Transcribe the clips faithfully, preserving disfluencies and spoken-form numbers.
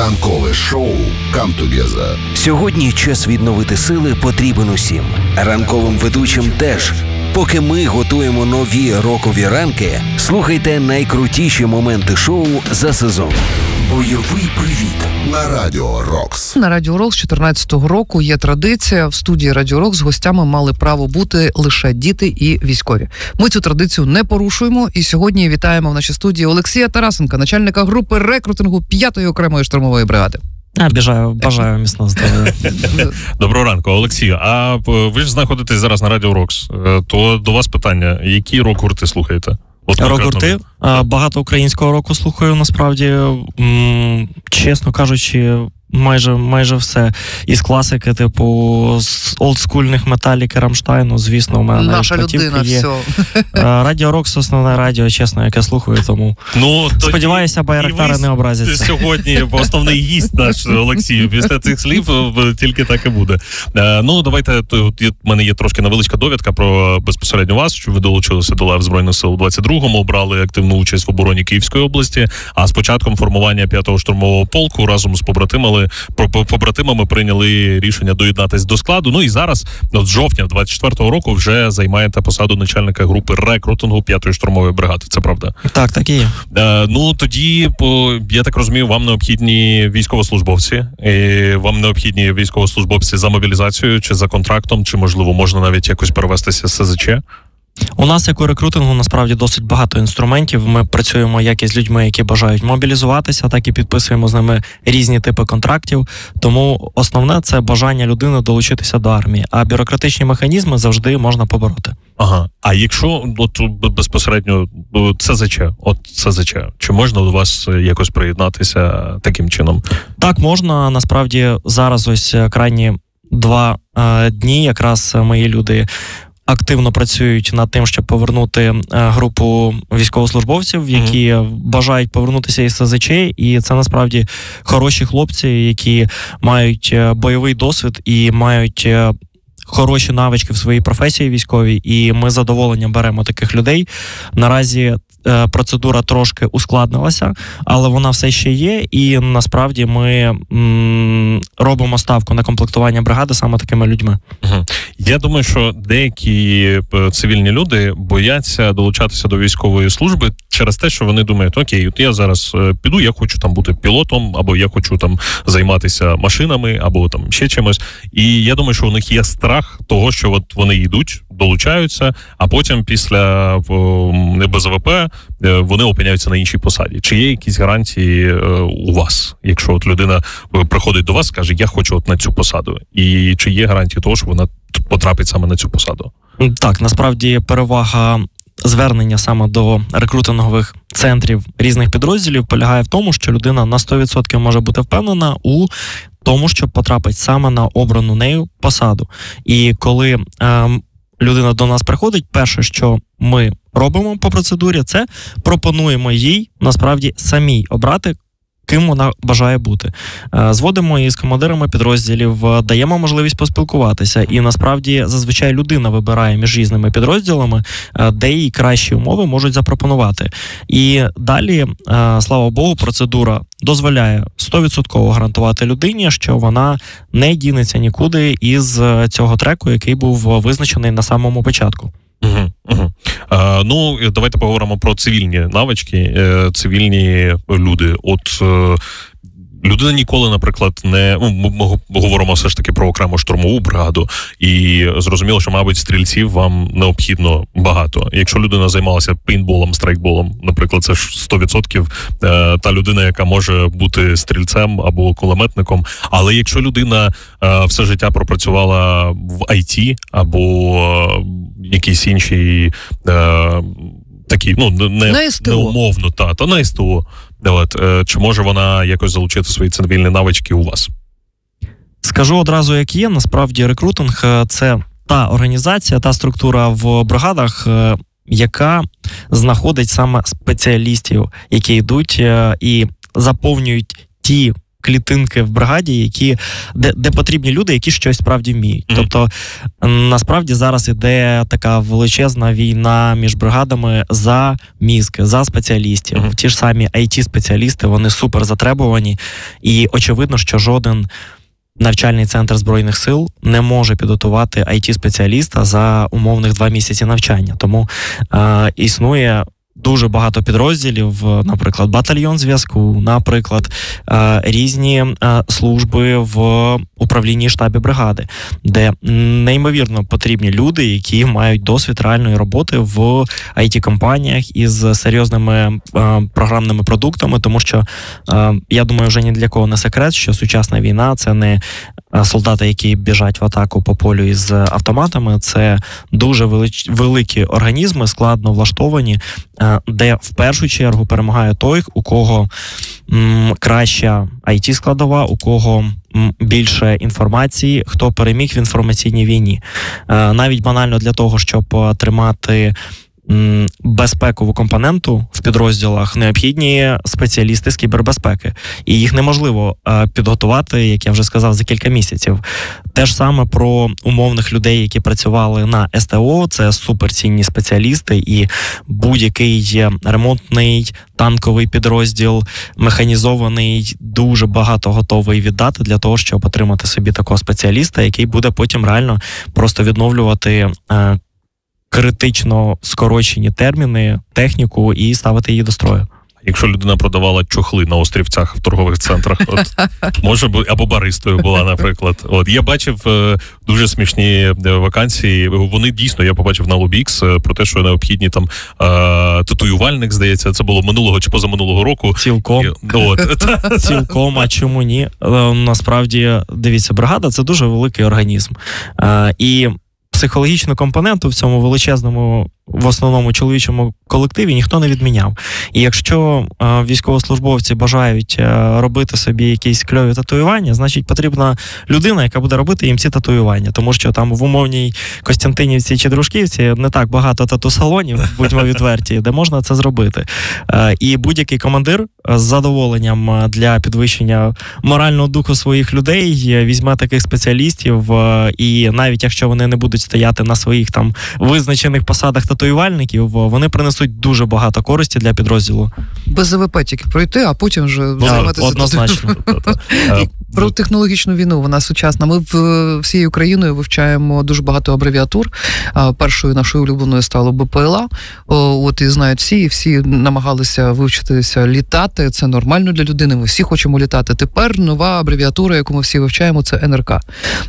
Ранкове шоу «Come Together». Сьогодні час відновити сили потрібен усім. Ранковим ведучим теж. Поки ми готуємо нові рокові ранки, слухайте найкрутіші моменти шоу за сезон. Бойовий привіт на Радіо Рокс. На Радіо Рокс з чотирнадцятого року є традиція. В студії Радіо Рокс з гостями мали право бути лише діти і військові. Ми цю традицію не порушуємо. І сьогодні вітаємо в нашій студії Олексія Тарасенка, начальника групи рекрутингу п'ятої окремої штурмової бригади. Я бажаю, бажаю міцного здоров'я. Доброго ранку, Олексію. А ви ж знаходитесь зараз на Радіо Рокс. То до вас питання, які рок-гурти слухаєте? Рок-гурти? Багато українського року слухаю, насправді. М- чесно кажучи, майже, майже все. Із класики, типу, з олдскульних Металіки, Рамштайну, звісно, у мене наша людина, є. все. Радіо Рокс – основне радіо, чесно, яке слухаю, тому ну, сподіваюся, байрактари не образяться. Сьогодні основний гість наш, Олексій, після цих слів тільки так і буде. Ну, давайте, тут в мене є трошки невеличка довідка про безпосередньо вас, що ви долучилися до лав Збройних сил у двадцять другому, брали активну участь в обороні Київської області, а з початком формування п'ятого штурмового полку разом з побратимами побратимами прийняли рішення доєднатись до складу. Ну і зараз, от з жовтня двадцять четвертого року, вже займаєте посаду начальника групи рекрутингу п'ятої штурмової бригади. Це правда? Так, так і є. Е, ну, тоді, по, я так розумію, вам необхідні військовослужбовці. І вам необхідні військовослужбовці за мобілізацією, чи за контрактом, чи, можливо, можна навіть якось перевестися з ес зет че? У нас, як у рекрутингу, насправді досить багато інструментів. Ми працюємо як із людьми, які бажають мобілізуватися, так і підписуємо з ними різні типи контрактів. Тому основне – це бажання людини долучитися до армії. А бюрократичні механізми завжди можна побороти. Ага. А якщо от безпосередньо ес зет че, от ес зет че, чи можна у вас якось приєднатися таким чином? Так, можна. Насправді зараз ось крайні два е, дні якраз мої люди активно працюють над тим, щоб повернути групу військовослужбовців, які mm-hmm. бажають повернутися із ес зет че, і це насправді хороші хлопці, які мають бойовий досвід і мають хороші навички в своїй професії військовій, і ми з задоволенням беремо таких людей. Наразі процедура трошки ускладнилася, але вона все ще є, і насправді ми м, робимо ставку на комплектування бригади саме такими людьми. Угу. Я думаю, що деякі цивільні люди бояться долучатися до військової служби через те, що вони думають, окей, от я зараз піду, я хочу там бути пілотом, або я хочу там займатися машинами, або там ще чимось. І я думаю, що у них є страх того, що от вони йдуть, долучаються, а потім після бе зе ве пе вони опиняються на іншій посаді. Чи є якісь гарантії у вас, якщо от людина приходить до вас, каже, я хочу от на цю посаду, і чи є гарантії того, що вона потрапить саме на цю посаду? Так, насправді перевага звернення саме до рекрутингових центрів різних підрозділів полягає в тому, що людина на сто відсотків може бути впевнена у тому, що потрапить саме на обрану нею посаду. І коли е, людина до нас приходить, перше, що ми робимо по процедурі, це пропонуємо їй, насправді, самій обрати, ким вона бажає бути. Зводимо її з командирами підрозділів, даємо можливість поспілкуватися. І, насправді, зазвичай людина вибирає між різними підрозділами, де їй кращі умови можуть запропонувати. І далі, слава Богу, процедура дозволяє сто відсотків гарантувати людині, що вона не дінеться нікуди із цього треку, який був визначений на самому початку. Угу, угу. А, ну, давайте поговоримо про цивільні навички, цивільні люди. От людина ніколи, наприклад, не... Ми говоримо все ж таки про окрему штурмову бригаду, і зрозуміло, що, мабуть, стрільців вам необхідно багато. Якщо людина займалася пейнтболом, страйкболом, наприклад, це ж сто відсотків та людина, яка може бути стрільцем або кулеметником. Але якщо людина все життя пропрацювала в ай ті або якісь інші такі, ну, не, не умовно, та, та на ес те о. От, чи може вона якось залучити свої цивільні навички у вас? Скажу одразу, як є. Насправді, рекрутинг – це та організація, та структура в бригадах, яка знаходить саме спеціалістів, які йдуть і заповнюють ті клітинки в бригаді, які, де, де потрібні люди, які щось справді вміють. Mm-hmm. Тобто, насправді зараз іде така величезна війна між бригадами за мізки, за спеціалістів. Mm-hmm. Ті ж самі ай ті-спеціалісти, вони супер затребувані, і очевидно, що жоден навчальний центр Збройних сил не може підготувати ай ті-спеціаліста за умовних два місяці навчання. Тому е, існує дуже багато підрозділів, наприклад, батальйон зв'язку, наприклад, е, різні е, служби в управлінні штабі бригади, де неймовірно потрібні люди, які мають досвід реальної роботи в ай ті-компаніях із серйозними е, програмними продуктами, тому що, е, я думаю, вже ні для кого не секрет, що сучасна війна – це не солдати, які біжать в атаку по полю із автоматами, це дуже велич... великі організми, складно влаштовані, де в першу чергу перемагає той, у кого м, краща ай ті-складова, у кого м, більше інформації, хто переміг в інформаційній війні. Е, навіть банально для того, щоб тримати м, безпекову компоненту в підрозділах, необхідні спеціалісти з кібербезпеки. І їх неможливо е, підготувати, як я вже сказав, за кілька місяців. Те ж саме про умовних людей, які працювали на ес те о, це суперцінні спеціалісти, і будь-який ремонтний, танковий підрозділ, механізований, дуже багато готовий віддати для того, щоб отримати собі такого спеціаліста, який буде потім реально просто відновлювати е, критично скорочені терміни, техніку і ставити її до строю. Якщо людина продавала чохли на острівцях в торгових центрах, от, може бути, або баристою була, наприклад. От, я бачив е, дуже смішні е, вакансії, вони дійсно, я побачив на Лобікс е, про те, що необхідні там е, татуювальник, здається, це було минулого чи позаминулого року. Цілком. От. Цілком, а чому ні? Е, насправді, дивіться, бригада – це дуже великий організм. Е, і психологічну компоненту в цьому величезному, в основному чоловічому колективі ніхто не відміняв. І якщо е, військовослужбовці бажають е, робити собі якісь кльові татуювання, значить потрібна людина, яка буде робити їм ці татуювання. Тому що там в умовній Костянтинівці чи Дружківці не так багато тату-салонів, будьмо відверті, де можна це зробити. Е, і будь-який командир з задоволенням для підвищення морального духу своїх людей візьме таких спеціалістів, е, і навіть якщо вони не будуть стояти на своїх там визначених посадах татуювальників, вони принесуть дуже багато користі для підрозділу. Без зе ве пе тільки пройти, а потім вже займатися. Однозначно. Про технологічну війну, вона сучасна. Ми в всією Україною вивчаємо дуже багато абревіатур. Першою нашою улюбленою стало бе пе ел а. От і знають всі, і всі намагалися вивчитися літати. Це нормально для людини, ми всі хочемо літати. Тепер нова абревіатура, яку ми всі вивчаємо, це ен ер ка.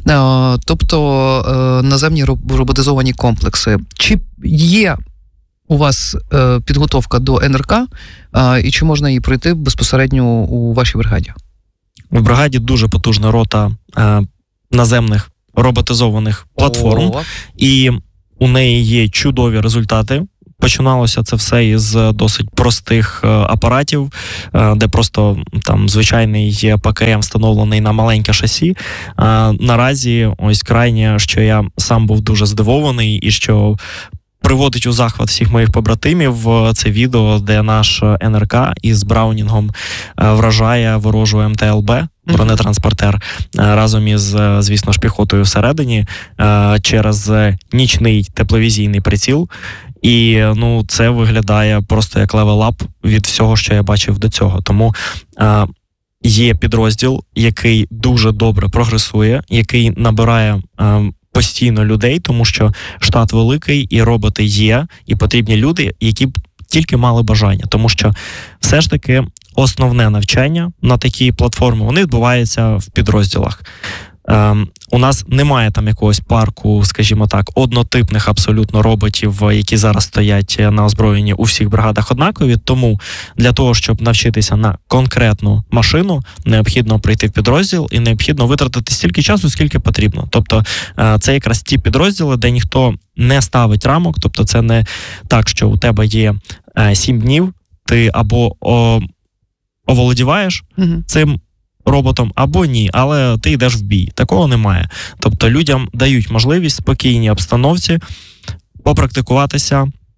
Тобто наземні роботизовані комплекси. Чи є у вас е, підготовка до ен ер ка, е, і чи можна її пройти безпосередньо у вашій бригаді? У бригаді дуже потужна рота е, наземних роботизованих платформ, О. і у неї є чудові результати. Починалося це все із досить простих е, апаратів, е, де просто там звичайний пе ка ем встановлений на маленьке шасі. Е, наразі ось крайнє, що я сам був дуже здивований і що приводить у захват всіх моїх побратимів, це відео, де наш ен ер ка із Браунінгом вражає ворожу ем те ел бе, бронетранспортер, разом із, звісно ж, піхотою всередині, через нічний тепловізійний приціл. І, ну, це виглядає просто як левел-ап від всього, що я бачив до цього. Тому е, є підрозділ, який дуже добре прогресує, який набирає е, постійно людей, тому що штат великий, і роботи є, і потрібні люди, які б тільки мали бажання. Тому що все ж таки основне навчання на такі платформи, вони відбуваються в підрозділах. Ем, у нас немає там якогось парку, скажімо так, однотипних абсолютно роботів, які зараз стоять на озброєнні у всіх бригадах однакові, тому для того, щоб навчитися на конкретну машину, необхідно прийти в підрозділ і необхідно витратити стільки часу, скільки потрібно. Тобто е, це якраз ті підрозділи, де ніхто не ставить рамок, тобто це не так, що у тебе є е, сім днів, ти або о, оволодіваєш угу. цим роботом, або ні, але ти йдеш в бій. Такого немає. Тобто людям дають можливість в спокійній обстановці попрактикуватися,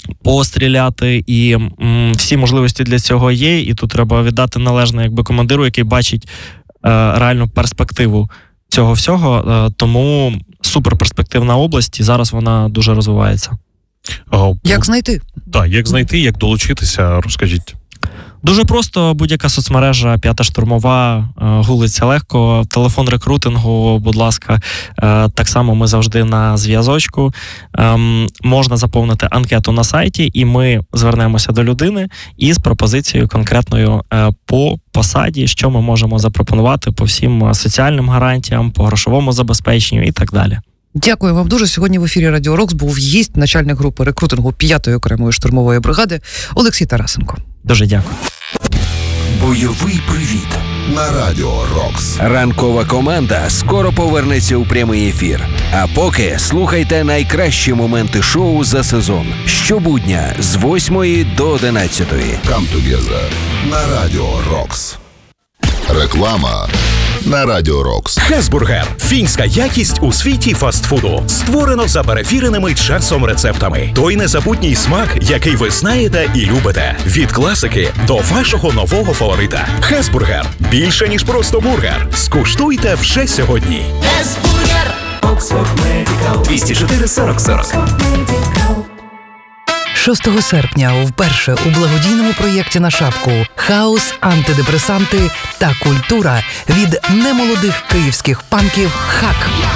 постріляти, і м, всі можливості для цього є, і тут треба віддати належне якби командиру, який бачить е, реальну перспективу цього всього, е, тому суперперспективна область, і зараз вона дуже розвивається. А, Як знайти? Так, як знайти, як долучитися, розкажіть. Дуже просто, будь-яка соцмережа, п'ята штурмова, е, гуглиться легко, телефон рекрутингу, будь ласка, е, так само ми завжди на зв'язочку. Ем, можна заповнити анкету на сайті, і ми звернемося до людини із пропозицією конкретною е, по посаді, що ми можемо запропонувати по всім соціальним гарантіям, по грошовому забезпеченню і так далі. Дякую вам дуже. Сьогодні в ефірі Радіо Рокс був гість, начальник групи рекрутингу п'ятої окремої штурмової бригади Олексій Тарасенко. Дуже дякую. Бойовий привіт. На Радіо Рокс. Ранкова команда скоро повернеться у прямий ефір. А поки слухайте найкращі моменти шоу за сезон. Щобудня з восьмої до одинадцятої. Come together. На Радіо Рокс. Реклама на Радіо Рокс. Хесбургер – фінська якість у світі фастфуду. Створено за перевіреними часом рецептами. Той незабутній смак, який ви знаєте і любите. Від класики до вашого нового фаворита. Хесбургер – більше, ніж просто бургер. Скуштуйте вже сьогодні. Хесбургер. двісті чотири сорок сорок. шостого серпня вперше у благодійному проєкті на шапку «Хаос, антидепресанти та культура» від немолодих київських панків «Хак».